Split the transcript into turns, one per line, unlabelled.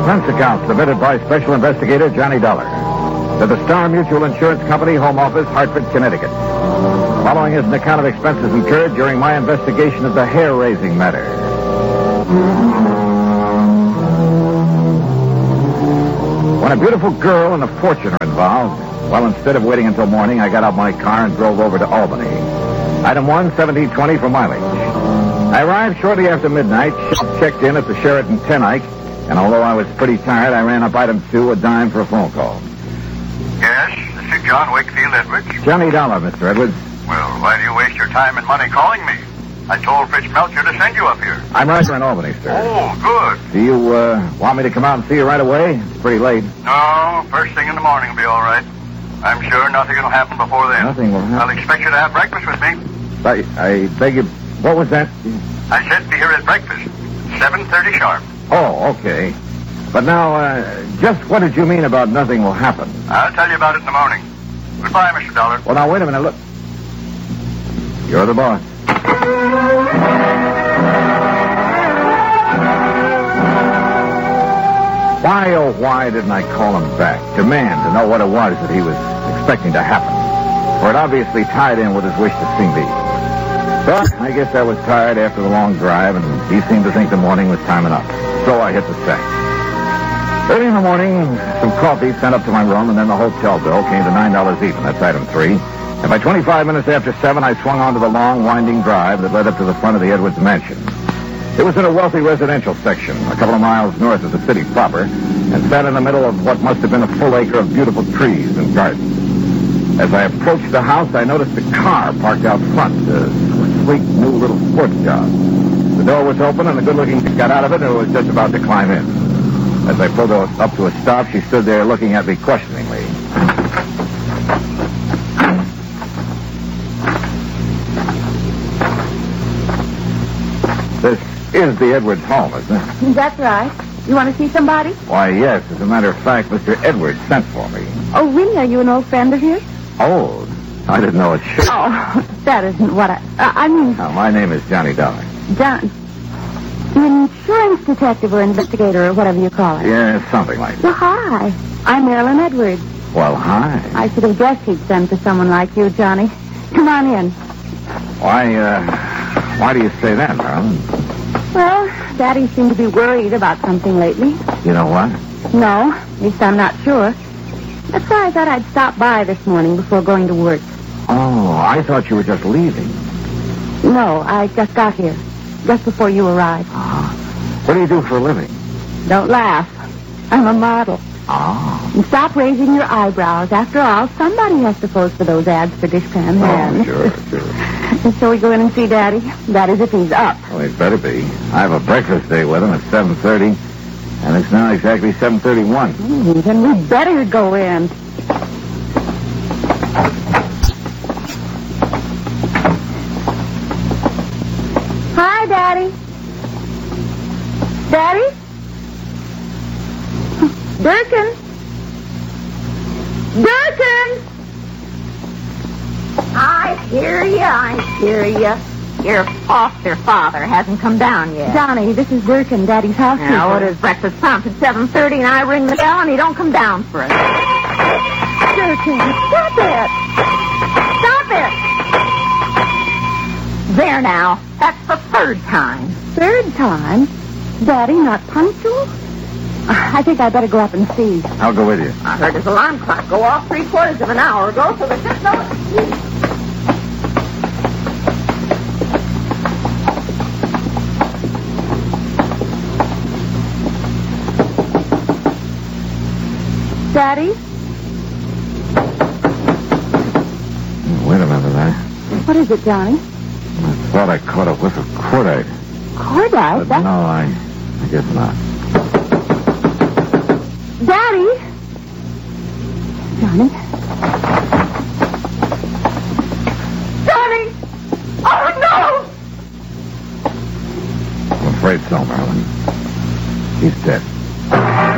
Defense account submitted by Special Investigator Johnny Dollar to the Star Mutual Insurance Company, Home Office, Hartford, Connecticut. Following is an account of expenses incurred during my investigation of the hair-raising matter. When a beautiful girl and a fortune are involved, well, instead of waiting until morning, I got out my car and drove over to Albany. Item 1, 1720 for mileage. I arrived shortly after midnight, checked in at the Sheraton Ten Eyck, and although I was pretty tired, I ran up item 2, a dime for a phone call.
Yes, this is John Wakefield Edwards.
Johnny Dollar, Mr. Edwards.
Well, why do you waste your time and money calling me? I told Fritz Melcher to send you up here.
I'm right here in Albany, sir.
Oh, good.
Do you want me to come out and see you right away? It's pretty late.
No, first thing in the morning will be all right. I'm sure nothing will happen before then.
Nothing will happen.
I'll expect you to have breakfast with me.
I beg you... What was that?
I said be here at breakfast. 7:30 sharp.
Oh, okay. But now, just what did you mean about nothing will happen?
I'll tell you about it in the morning. Goodbye, Mr. Dollar.
Well, now, wait a minute. Look. You're the boss. Why, oh, why didn't I call him back? Demand to know what it was that he was expecting to happen. For it obviously tied in with his wish to see me. But I guess I was tired after the long drive, and he seemed to think the morning was time enough. So I hit the sack. Early in the morning, some coffee sent up to my room, and then the hotel bill came to $9 even. That's item 3. And by 25 minutes after 7, I swung onto the long, winding drive that led up to the front of the Edwards mansion. It was in a wealthy residential section, a couple of miles north of the city proper, and sat in the middle of what must have been a full acre of beautiful trees and gardens. As I approached the house, I noticed a car parked out front, a sleek new little sports job. The door was open, and the good-looking chick got out of it and was just about to climb in. As I pulled her up to a stop, she stood there looking at me questioningly. This is the Edwards home, isn't it?
That's right. You want to see somebody?
Why, yes. As a matter of fact, Mr. Edwards sent for me.
Oh, really? Are you an old friend of his?
Oh, I didn't know it should.
Oh, that isn't what I mean...
Now, my name is Johnny Dollar.
John... Insurance detective or investigator or whatever you call it.
Yeah, something like that.
Well, hi. I'm Marilyn Edwards.
Well, hi.
I should have guessed he'd send for someone like you, Johnny. Come on in.
Why do you say that, Marilyn?
Well, Daddy seemed to be worried about something lately.
You know what?
No, at least I'm not sure. That's why I thought I'd stop by this morning before going to work.
Oh, I thought you were just leaving.
No, I just got here. Just before you arrived.
What do you do for a living?
Don't laugh. I'm a model.
Oh.
And stop raising your eyebrows. After all, somebody has to pose for those ads for dishpan hands.
Sure.
And so we go in and see Daddy. That is if he's up.
Well, he'd better be. I have a breakfast date with him at 7:30, and it's now exactly 7:31.
Then we better go in. Hi, Daddy. Daddy? Durkin?
I hear you. Your foster father hasn't come down yet.
Johnny, this is Durkin, Daddy's housekeeper.
Now, what is breakfast prompt at 7:30, and I ring the bell, and he don't come down for it.
Durkin, stop it!
Stop it! There now. That's the third time.
Third time? Daddy not punctual? I think I better go up and see.
I'll go with you.
I heard his alarm clock go off 3/4 of an hour ago, so there's just no excuse.
Daddy?
Wait a minute,
What is it, Johnny?
I thought I caught a whiff of cordite.
Cordite?
But no, I guess not.
Daddy? Johnny? Johnny! Oh, no!
I'm afraid so, Marilyn. He's dead.